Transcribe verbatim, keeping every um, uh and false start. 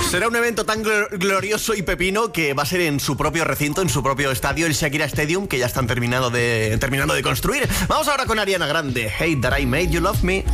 Será un evento tan gl- glorioso y pepino que va a ser en su propio recinto, en su propio estadio, el Shakira Stadium, que ya están terminando de, terminando de construir. Vamos ahora con Ariana Grande. Hate That I Made You Love Me.